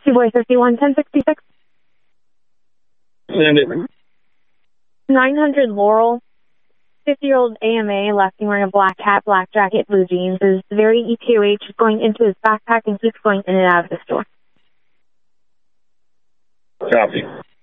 Boy 51, 1066. Send it. 900 Laurel. 50-year-old AMA, lefty, wearing a black hat, black jacket, blue jeans, is very ETOH, going into his backpack and keeps going in and out of the store. Copy.